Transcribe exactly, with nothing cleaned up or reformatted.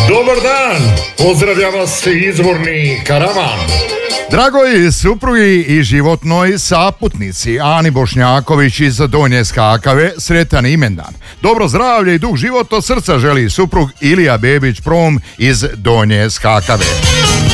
Dobar dan, pozdravlja vas izvorni karavan. Dragoj suprugi i životnoj saputnici Ani Bošnjaković iz Donje Skakave, sretan imendan. Dobro zdravlje i dug život od srca želi suprug Ilija Bebić Prom iz Donje Skakave.